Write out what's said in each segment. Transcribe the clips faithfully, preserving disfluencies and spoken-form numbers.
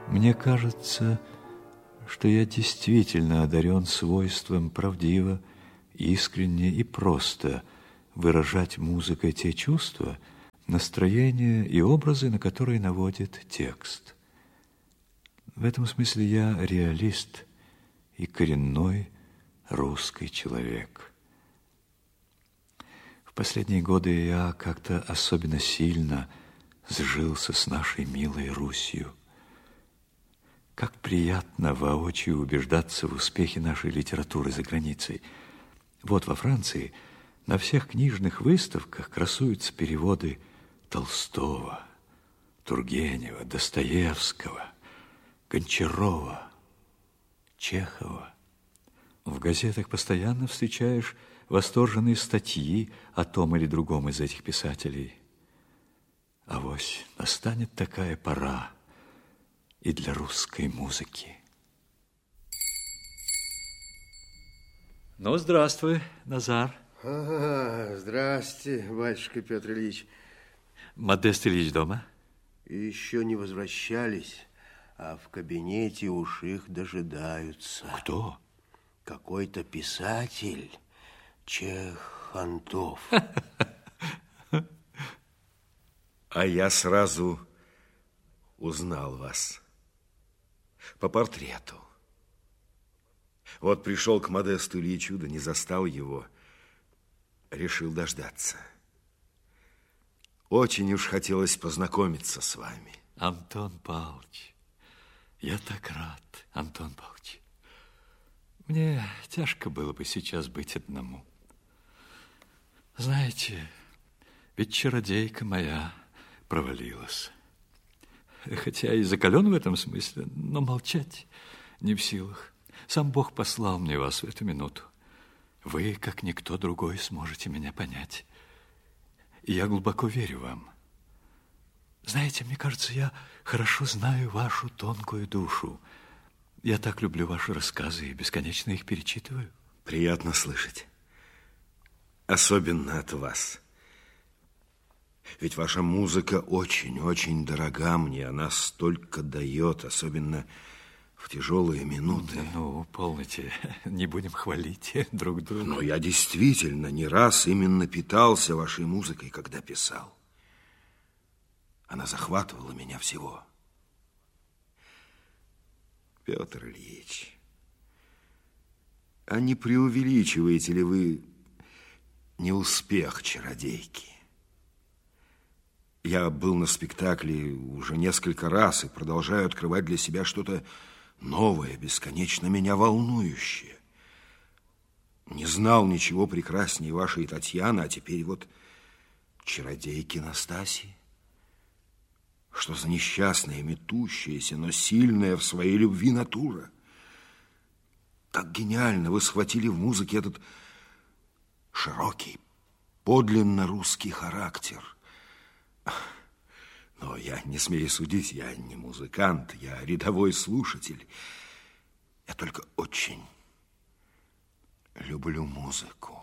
Мне кажется, что я действительно одарен свойством правдиво, искренне и просто выражать музыкой те чувства, настроения и образы, на которые наводит текст. В этом смысле я реалист и коренной русский человек. В последние годы я как-то особенно сильно сжился с нашей милой Русью. Как приятно воочию убеждаться в успехе нашей литературы за границей. Вот во Франции на всех книжных выставках красуются переводы Толстого, Тургенева, Достоевского, Гончарова, Чехова. В газетах постоянно встречаешь восторженные статьи о том или другом из этих писателей. Авось настанет такая пора и для русской музыки. Ну, здравствуй, Назар. Ага, здрасте, батюшка Петр Ильич. Модест Ильич дома? Еще не возвращались, а в кабинете уж их дожидаются. Кто? Какой-то писатель, Чехонтов. А я сразу узнал вас по портрету. Вот пришел к Модесту Ильичу, да не застал его. Решил дождаться. Очень уж хотелось познакомиться с вами. Антон Павлович, я так рад, Антон Павлович. Мне тяжко было бы сейчас быть одному. Знаете, ведь чародейка моя провалилась. Хотя и закален в этом смысле, но молчать не в силах. Сам Бог послал мне вас в эту минуту. Вы, как никто другой, сможете меня понять. И я глубоко верю вам. Знаете, мне кажется, я хорошо знаю вашу тонкую душу. Я так люблю ваши рассказы и бесконечно их перечитываю. Приятно слышать. Особенно от вас. Ведь ваша музыка очень-очень дорога мне. Она столько дает, особенно в тяжелые минуты. Ну, полноте, не будем хвалить друг друга. Но я действительно не раз именно питался вашей музыкой, когда писал. Она захватывала меня всего. Петр Ильич, а не преувеличиваете ли вы неуспех чародейки? Я был на спектакле уже несколько раз и продолжаю открывать для себя что-то новое, бесконечно меня волнующее. Не знал ничего прекраснее вашей Татьяны, а теперь вот чародейки Настасьи. Что за несчастная, метущаяся, но сильная в своей любви натура. Так гениально вы схватили в музыке этот широкий, подлинно русский характер. Но я не смею судить, я не музыкант, я рядовой слушатель. Я только очень люблю музыку.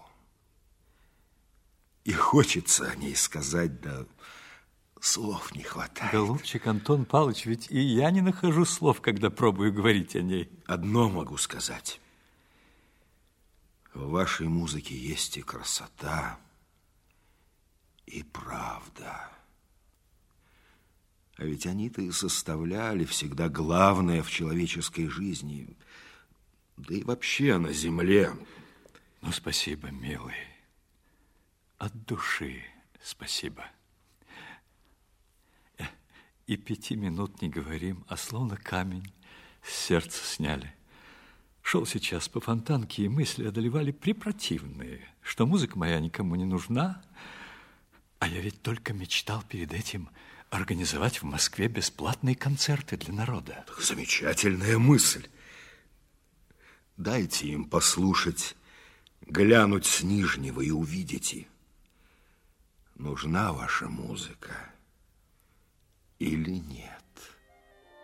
И хочется о ней сказать, да слов не хватает. Голубчик Антон Павлович, ведь и я не нахожу слов, когда пробую говорить о ней. Одно могу сказать. В вашей музыке есть и красота, и правда. А ведь они-то и составляли всегда главное в человеческой жизни, да и вообще на земле. Ну, спасибо, милый. От души спасибо. И пяти минут не говорим, а словно камень с сердца сняли. Шел сейчас по Фонтанке, и мысли одолевали препротивные, что музыка моя никому не нужна, а я ведь только мечтал перед этим организовать в Москве бесплатные концерты для народа. Замечательная мысль. Дайте им послушать, глянуть с Нижнего и увидите, нужна ваша музыка или нет.